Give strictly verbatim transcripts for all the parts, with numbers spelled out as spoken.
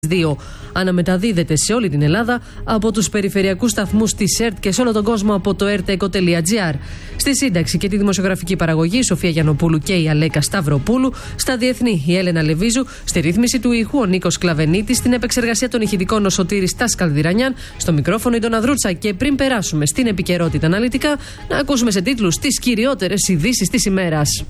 δύο. Αναμεταδίδεται σε όλη την Ελλάδα από τους περιφερειακούς σταθμούς της ΕΡΤ και σε όλο τον κόσμο από το ερτεκο τελεία τζι άρ. Στη σύνταξη και τη δημοσιογραφική παραγωγή η Σοφία Γιαννοπούλου και η Αλέκα Σταυροπούλου. Στα διεθνή η Έλενα Λεβίζου. Στη ρύθμιση του ήχου ο Νίκος Κλαβενίτης. Στην επεξεργασία των ηχητικών ο Σωτήρης Τάσκαλδιρανιάν. Στο μικρόφωνο η Ντόνα Δρούτσα. Και πριν περάσουμε στην επικαιρότητα αναλυτικά, να ακούσουμε σε τίτλους τις κυριότερες ειδήσεις της ημέρας.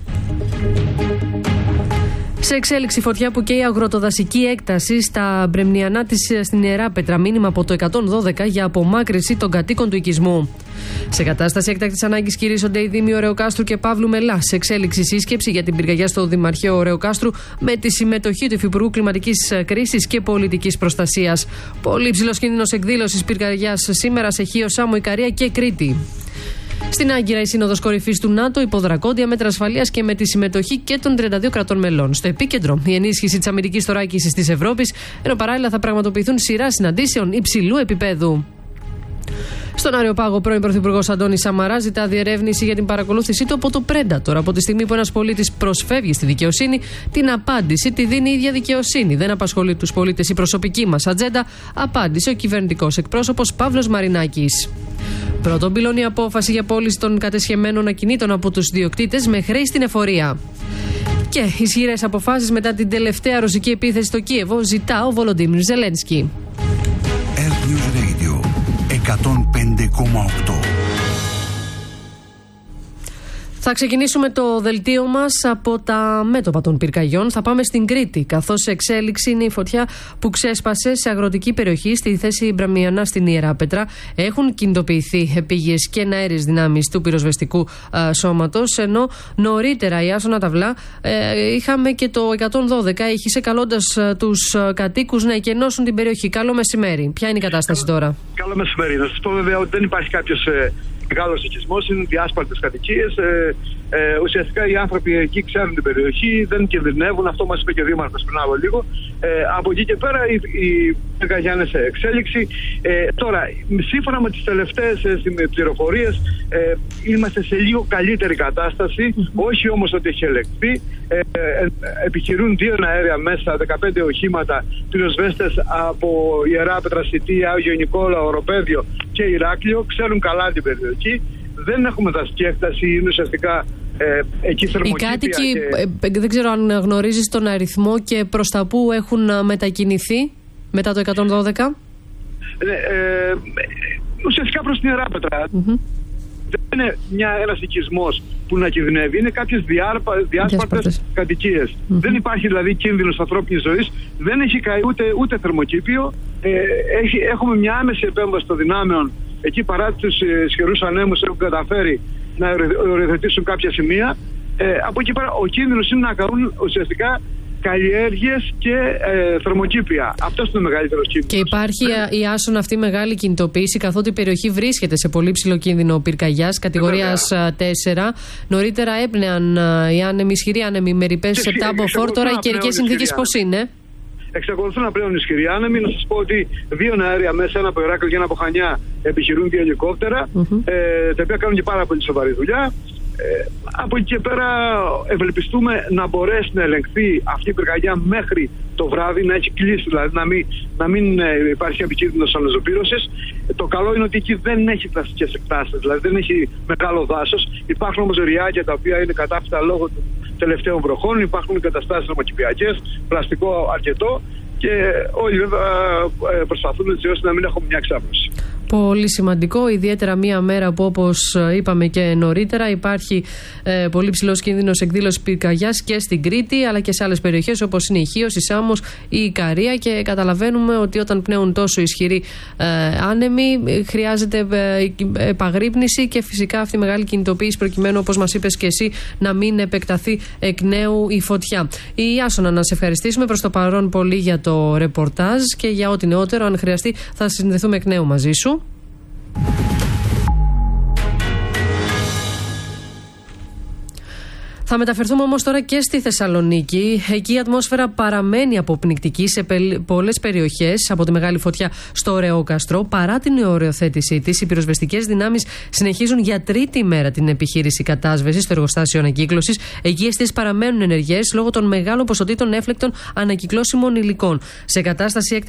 Σε εξέλιξη φωτιά που καίει αγροτοδασική έκταση στα Μπρεμνιανά της στην Ιεράπετρα. Μήνυμα από το εκατόν δώδεκα για απομάκρυνση των κατοίκων του οικισμού. Σε κατάσταση έκτακτης ανάγκης κηρύσσονται οι Δήμοι Ωρεοκάστρου και Παύλου Μελά. Σε εξέλιξη σύσκεψη για την πυρκαγιά στο Δημαρχείο Ωρεοκάστρου με τη συμμετοχή του Υφυπουργού Κλιματικής Κρίσης και Πολιτικής Προστασίας. Πολύ ψηλός κίνδυνος εκδήλωσης πυρκαγιάς σήμερα σε Χίο, Σάμο, Ικαρία και Κρήτη. Στην Άγκυρα η Σύνοδος Κορυφής του ΝΑΤΟ υπό δρακόντια μέτρα ασφαλείας και με τη συμμετοχή και των τριάντα δύο κρατών μελών. Στο επίκεντρο η ενίσχυση της αμυντικής θωράκισης της Ευρώπης, ενώ παράλληλα θα πραγματοποιηθούν σειρά συναντήσεων υψηλού επίπεδου. Στον Αριοπάγο, πρώην Πρωθυπουργός Αντώνης Σαμαράς ζητά διερεύνηση για την παρακολούθησή του από το Predator. Από τη στιγμή που ένας πολίτης προσφεύγει στη δικαιοσύνη, την απάντηση τη δίνει η ίδια δικαιοσύνη. Δεν απασχολεί τους πολίτες η προσωπική μας ατζέντα, απάντησε ο κυβερνητικός εκπρόσωπος Παύλος Μαρινάκης. Πρώτον πυλώνει η απόφαση για πώληση των κατεσχεμένων ακινήτων από τους ιδιοκτήτες με χρέη στην εφορία. Και ισχυρές αποφάσεις μετά την τελευταία ρωσική επίθεση στο Κίεβο, ζητά ο Βολοντίμιρ Ζελένσκι. εκατόν πέντε κόμμα οκτώ. Θα ξεκινήσουμε το δελτίο μας από τα μέτωπα των πυρκαγιών. Θα πάμε στην Κρήτη, καθώς σε εξέλιξη είναι η φωτιά που ξέσπασε σε αγροτική περιοχή στη θέση Μπραμιανά στην Ιεράπετρα. Έχουν κινητοποιηθεί επίγειες και εναέριες δυνάμεις του πυροσβεστικού α, σώματος, ενώ νωρίτερα η Άσονα Ταυλά ε, είχαμε και το εκατόν δώδεκα ήχησε καλώντας α, τους α, κατοίκους να εκενώσουν την περιοχή. Καλό μεσημέρι. Ποια είναι η κατάσταση καλό, τώρα? Καλό μεσημέρι. Να σας πω βέβαια ότι δεν υπάρχει κάποιος ε, μεγάλος οικισμός, είναι διάσπαρτες κατοικίες. Ε, ε, ουσιαστικά οι άνθρωποι εκεί ξέρουν την περιοχή, δεν κινδυνεύουν. Αυτό μας είπε και ο Δήμαρχος πριν από λίγο. Ε, από εκεί και πέρα η, η πυρκαγιά είναι σε εξέλιξη. Ε, τώρα, σύμφωνα με τις τελευταίες ε, πληροφορίες, ε, είμαστε σε λίγο καλύτερη κατάσταση. Mm-hmm. Όχι όμως ότι έχει ελεγχθεί. Ε, ε, επιχειρούν δύο αέρια μέσα, δεκαπέντε οχήματα, πυροσβέστες από Ιεράπετρα, Σιτία, Άγιο Νικόλαο, Οροπέδιο και Ηράκλειο. Ξέρουν καλά την περιοχή. Δεν έχουμε δασική έκταση, είναι ουσιαστικά ε, εκεί θερμοκήπια. Οι κάτοικοι, και... ε, δεν ξέρω αν γνωρίζεις τον αριθμό και προς τα που έχουν μετακινηθεί μετά το εκατόν δώδεκα. Ε, ε, ουσιαστικά προς την Ιεράπετρα. Mm-hmm. Δεν είναι μια, ένας οικισμός που να κινδυνεύει, είναι κάποιες διάσπαρτες κατοικίες. Mm-hmm. Δεν υπάρχει δηλαδή κίνδυνος ανθρώπινης ζωής, δεν έχει καεί ούτε, ούτε θερμοκήπιο. Ε, έχει, έχουμε μια άμεση επέμβαση των δυνάμεων. Εκεί παρά τους ισχυρούς ανέμους έχουν καταφέρει να οριοθετήσουν κάποια σημεία. Ε, από εκεί πέρα ο κίνδυνος είναι να καούν ουσιαστικά καλλιέργειες και ε, θερμοκήπια. Αυτός είναι ο μεγαλύτερος κίνδυνος. Και υπάρχει ε, η Άσονα αυτή μεγάλη κινητοποίηση, καθότι η περιοχή βρίσκεται σε πολύ ψηλό κίνδυνο πυρκαγιάς κατηγορίας τέσσερα. Νωρίτερα έπνεαν οι άνεμοι, ισχυροί άνεμοι με ρηπές επτά από φορ. Τώρα οι καιρικές συνθήκες πώς είναι? Εξακολουθούν να πλέον ισχυροί άνεμοι. Να σας πω ότι δύο αέρια μέσα, ένα από Ηράκλειο και ένα από Χανιά, επιχειρούν δύο ελικόπτερα, mm-hmm. ε, τα οποία κάνουν και πάρα πολύ σοβαρή δουλειά. Ε, από εκεί και πέρα ευελπιστούμε να μπορέσει να ελεγχθεί αυτή η πυρκαγιά μέχρι το βράδυ, να έχει κλείσει, δηλαδή να μην, να μην ε, υπάρχει επικίνδυνος αναζωπήρωσης. Ε, το καλό είναι ότι εκεί δεν έχει δασικές εκτάσεις, δηλαδή δεν έχει μεγάλο δάσος. Υπάρχουν όμως ριάκια τα οποία είναι κατάφυτα λόγω των τελευταίων βροχών, υπάρχουν εγκαταστάσεις νομοκηπιακές, πλαστικό αρκετό και όλοι βέβαια προσπαθούν έτσι ώστε να μην έχουμε μια εξάπλωση. Πολύ σημαντικό, ιδιαίτερα μία μέρα που, όπως είπαμε και νωρίτερα, υπάρχει ε, πολύ ψηλός κίνδυνος εκδήλωσης πυρκαγιάς και στην Κρήτη αλλά και σε άλλες περιοχές όπως είναι η Χίος, η Σάμος ή η Ικαρία, και καταλαβαίνουμε ότι όταν πνέουν τόσο ισχυροί ε, άνεμοι χρειάζεται ε, επαγρύπνηση και φυσικά αυτή η μεγάλη κινητοποίηση προκειμένου, όπως μας είπες και εσύ, να μην επεκταθεί εκ νέου η φωτιά. Η Άσονα, να σε ευχαριστήσουμε προς το παρόν πολύ για το ρεπορτάζ και για ό,τι νεότερο. Αν χρειαστεί θα συνδεθούμε εκ νέου μαζί σου. Θα μεταφερθούμε όμως τώρα και στη Θεσσαλονίκη. Εκεί η ατμόσφαιρα παραμένει αποπνικτική σε πολλές περιοχές από τη μεγάλη φωτιά στο Ωρεόκαστρο. Παρά την οριοθέτησή της, οι πυροσβεστικές δυνάμεις συνεχίζουν για τρίτη μέρα την επιχείρηση κατάσβεσης στο εργοστάσιο ανακύκλωσης. Εκεί οι εστίες παραμένουν ενεργές λόγω των μεγάλων ποσοτήτων έφλεκτων ανακυκλώσιμων υλικών. Σε κατάσταση